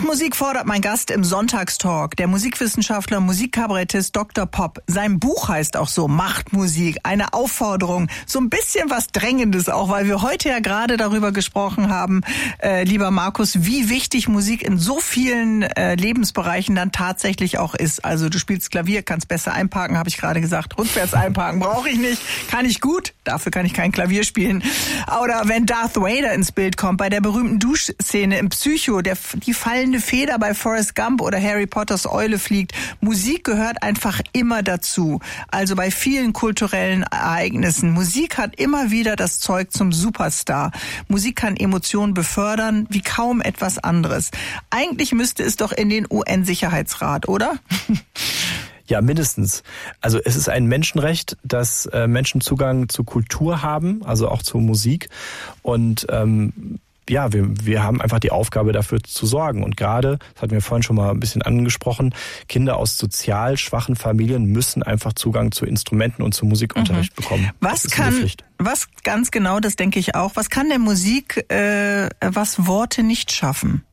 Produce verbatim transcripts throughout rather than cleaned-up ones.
Macht Musik fordert mein Gast im Sonntagstalk, der Musikwissenschaftler, Musikkabarettist Doktor Pop. Sein Buch heißt auch so, Macht Musik, eine Aufforderung, so ein bisschen was Drängendes auch, weil wir heute ja gerade darüber gesprochen haben, äh, lieber Markus, wie wichtig Musik in so vielen äh, Lebensbereichen dann tatsächlich auch ist. Also du spielst Klavier, kannst besser einparken, habe ich gerade gesagt, rückwärts einparken brauche ich nicht, kann ich gut, dafür kann ich kein Klavier spielen. Oder wenn Darth Vader ins Bild kommt, bei der berühmten Duschszene im Psycho, der, die fallende Feder bei Forrest Gump oder Harry Potters Eule fliegt. Musik gehört einfach immer dazu. Also bei vielen kulturellen Ereignissen. Musik hat immer wieder das Zeug zum Superstar. Musik kann Emotionen befördern wie kaum etwas anderes. Eigentlich müsste es doch in den U N-Sicherheitsrat, oder? Ja, mindestens. Also es ist ein Menschenrecht, dass äh, Menschen Zugang zu Kultur haben, also auch zu Musik. Und ähm, ja, wir, wir haben einfach die Aufgabe, dafür zu sorgen. Und gerade, das hatten wir vorhin schon mal ein bisschen angesprochen, Kinder aus sozial schwachen Familien müssen einfach Zugang zu Instrumenten und zu Musikunterricht mhm. bekommen. Was kann, was ganz genau, das denke ich auch, was kann der Musik, äh, was Worte nicht schaffen?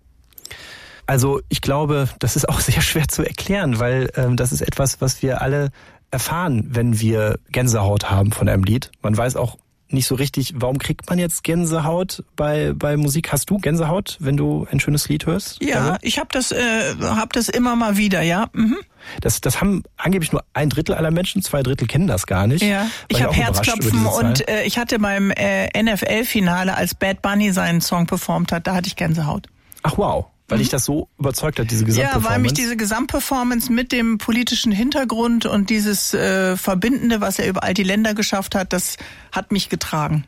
Also ich glaube, das ist auch sehr schwer zu erklären, weil ähm, das ist etwas, was wir alle erfahren, wenn wir Gänsehaut haben von einem Lied. Man weiß auch nicht so richtig, warum kriegt man jetzt Gänsehaut bei bei Musik? Hast du Gänsehaut, wenn du ein schönes Lied hörst? Ja, also? ich habe das äh, hab das immer mal wieder, ja. Mhm. Das das haben angeblich nur ein Drittel aller Menschen, zwei Drittel kennen das gar nicht. Ja, ich habe Herzklopfen und äh, ich hatte beim äh, N F L-Finale, als Bad Bunny seinen Song performt hat, da hatte ich Gänsehaut. Ach wow. Weil dich das so überzeugt hat, diese Gesamtperformance? Ja, weil mich diese Gesamtperformance mit dem politischen Hintergrund und dieses äh, Verbindende, was er über all die Länder geschafft hat, das hat mich getragen.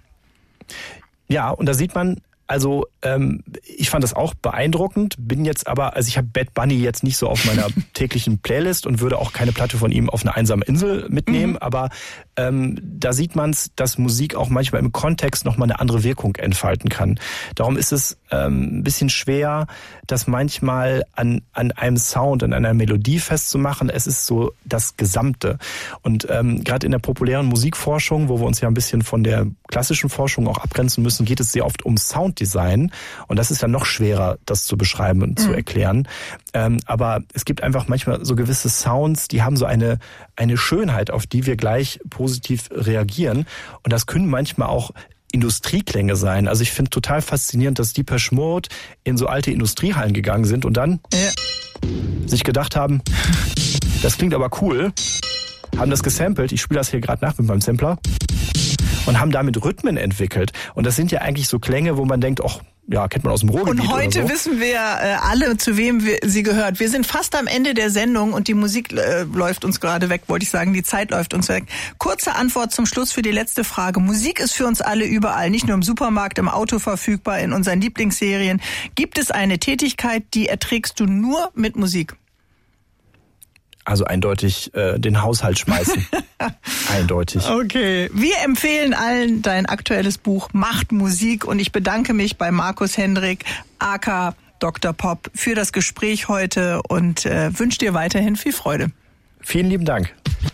Ja, und da sieht man, also ähm, ich fand das auch beeindruckend, bin jetzt aber, also ich habe Bad Bunny jetzt nicht so auf meiner täglichen Playlist und würde auch keine Platte von ihm auf eine einsame Insel mitnehmen, mhm. aber ähm, da sieht man es, dass Musik auch manchmal im Kontext nochmal eine andere Wirkung entfalten kann. Darum ist es ähm, ein bisschen schwer, das manchmal an an einem Sound, an einer Melodie festzumachen. Es ist so das Gesamte. Und ähm, gerade in der populären Musikforschung, wo wir uns ja ein bisschen von der klassischen Forschung auch abgrenzen müssen, geht es sehr oft um Sounddesign. Und das ist dann noch schwerer, das zu beschreiben und mhm. zu erklären. Ähm, aber es gibt einfach manchmal so gewisse Sounds, die haben so eine eine Schönheit, auf die wir gleich positiv reagieren. Und das können manchmal auch Industrieklänge sein. Also ich finde total faszinierend, dass Depeche Mode in so alte Industriehallen gegangen sind und dann ja. sich gedacht haben, das klingt aber cool, haben das gesampelt, ich spiele das hier gerade nach mit meinem Sampler, und haben damit Rhythmen entwickelt. Und das sind ja eigentlich so Klänge, wo man denkt, ach, ja, kennt man aus dem Ruhrgebiet. Und heute oder so. wissen wir äh, alle, zu wem wir, sie gehört. Wir sind fast am Ende der Sendung und die Musik äh, läuft uns gerade weg, wollte ich sagen. Die Zeit läuft uns weg. Kurze Antwort zum Schluss für die letzte Frage. Musik ist für uns alle überall, nicht nur im Supermarkt, im Auto verfügbar, in unseren Lieblingsserien. Gibt es eine Tätigkeit, die erträgst du nur mit Musik? Also eindeutig äh, den Haushalt schmeißen. Eindeutig. Okay. Wir empfehlen allen dein aktuelles Buch Macht Musik und ich bedanke mich bei Markus Hendrik, aka Doktor Pop, für das Gespräch heute und äh, wünsche dir weiterhin viel Freude. Vielen lieben Dank.